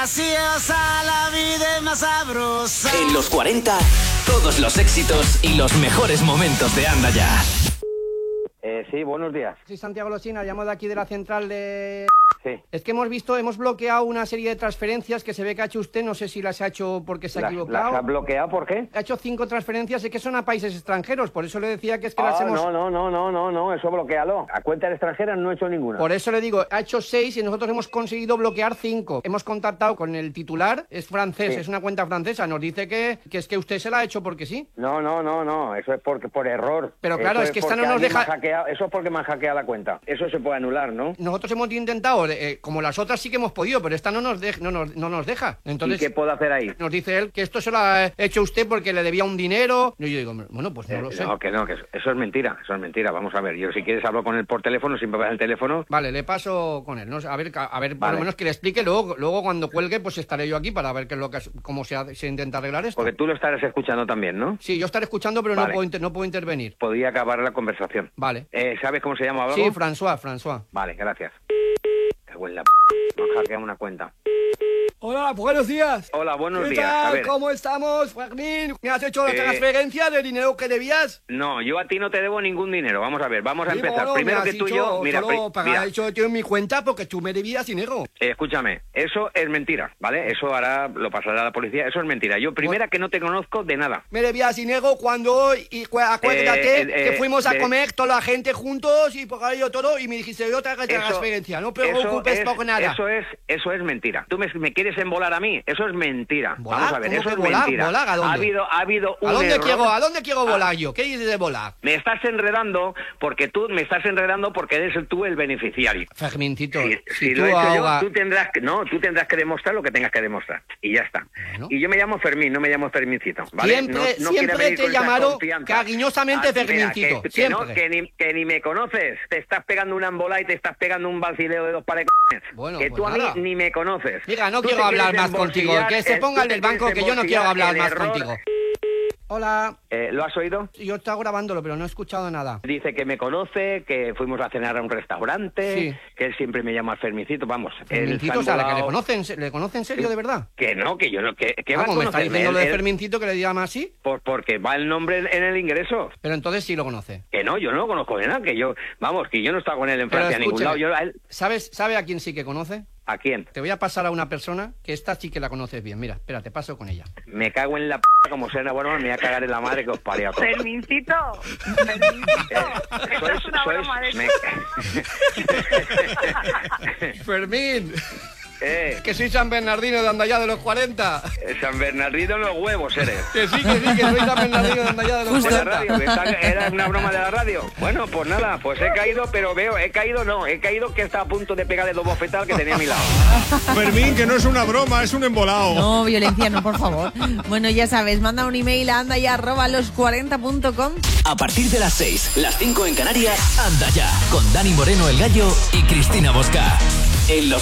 graciosa, la vida es más sabrosa. En los 40, todos los éxitos y los mejores momentos de Anda Ya. Sí, buenos días. Soy Santiago Losina, llamo de aquí de la central de... Sí. Es que hemos bloqueado una serie de transferencias que se ve que ha hecho usted, no sé si las ha hecho porque se ha equivocado. ¿Las ha bloqueado por qué? Ha hecho 5 transferencias, es que son a países extranjeros, por eso le decía que es que las hemos... No, eso bloquealo. A cuentas extranjeras no he hecho ninguna. Por eso le digo, ha hecho 6 y nosotros hemos conseguido bloquear 5. Hemos contactado con el titular, es francés, Sí. es una cuenta francesa, nos dice que es que usted se la ha hecho porque sí. No, eso es por error. Pero claro, Eso es que esta no porque nos alguien deja... me ha hackeado, eso es porque me han hackeado la cuenta. Eso se puede anular, ¿no? Nosotros hemos intentado, como las otras sí que hemos podido, pero esta no nos deja. Entonces, ¿Y qué puedo hacer ahí? nos dice él que esto se lo ha hecho usted porque le debía un dinero. Y yo digo, bueno, pues no lo sé. No, que eso es mentira, Vamos a ver, yo si quieres hablo con él por teléfono, siempre me das el teléfono. Vale, le paso con él, ¿no? A ver, por Vale. lo menos que le explique, luego cuando cuelgue, pues estaré yo aquí para ver qué es lo que cómo se intenta arreglar esto. Porque tú lo estarás escuchando también, ¿no? Sí, yo estaré escuchando, pero Vale. no puedo intervenir. Podría acabar la conversación. Vale. ¿Sabes cómo se llama algo? Sí, François. Vale, gracias. Cago en la me han hackeado una cuenta. Hola, buenos días. Hola, buenos ¿Qué días. tal? A ver. ¿Cómo estamos, Fermín? ¿Me has hecho la transferencia de dinero que debías? No, yo a ti no te debo ningún dinero. Vamos a ver, vamos a Sí, empezar. bueno, Primero me has que tú y dicho, yo... Mira, solo mira, he hecho yo en mi cuenta porque tú me debías dinero. escúchame, eso es mentira, ¿vale? Eso ahora lo pasará a la policía. Eso es mentira. Yo, primera, que no te conozco de nada. Me debías dinero cuando, acuérdate, que fuimos a comer toda la gente juntos y por ahí yo todo y me dijiste yo te hago la transferencia. No te preocupes por nada. Eso es mentira. Tú me quieres embolar a mí. Eso es mentira. ¿Volar? Vamos a ver, ¿Cómo eso que es volar? mentira. ¿Volar a dónde? Ha habido un ¿A error. dónde quiero volar yo? ¿Qué dices de volar? Me estás enredando porque eres tú el beneficiario. Fermincito, Si lo he hecho yo, tú tendrás que demostrar lo que tengas que demostrar. Y ya está. Bueno. Y yo me llamo Fermín, no me llamo Fermincito, ¿vale? Siempre te he llamado cariñosamente Fermincito. Siempre. Que ni me conoces. Te estás pegando una embola y te estás pegando un balcideo de 2 pares. Bueno, que pues tú a mí nada. ni me conoces. Mira, no Tú quiero te hablar quieres más contigo. embolsillar, Que se ponga el tú del te banco, quieres que yo no quiero hablar embolsillar más el error. contigo. Hola. ¿Lo has oído? Yo estaba grabándolo, pero no he escuchado nada. Dice que me conoce, que fuimos a cenar a un restaurante, Sí. que él siempre me llama Fermicito, vamos. Fermincito, o sea, que le conoce en serio, de verdad. Que no, que yo no, que va a ¿Cómo me está conocerme? diciendo lo de Fermincito que le llama así? Porque va el nombre en el ingreso. Pero entonces sí lo conoce. Que no, yo no lo conozco de nada, que yo no estaba con él en Pero Francia a ningún lado. escúcheme, Yo a él, ¿sabe a quién sí que conoce? ¿a quién? Te voy a pasar a una persona que esta sí que la conoces bien. Mira, espera, te paso con ella. Me cago en la p*** como sea, bueno, me voy a cagar en la madre que os parió. Fermincito, esto es una broma de Fermín, que soy San Bernardino de Andallá de los 40. San Bernardino en los huevos eres. Que sí, que soy San Bernardino de Andallá de los De la 40. radio, era una broma de la radio. Bueno, pues nada, pues he caído, pero he caído que está a punto de pegarle 2 bofetadas que tenía a mi lado. Fermín, que no es una broma, es un embolado. No, violencia no, por favor. Bueno, ya sabes, manda un email a andaya@los40.com. A partir de las 6, las 5 en Canarias, Anda Ya, con Dani Moreno el Gallo y Cristina Bosca. En los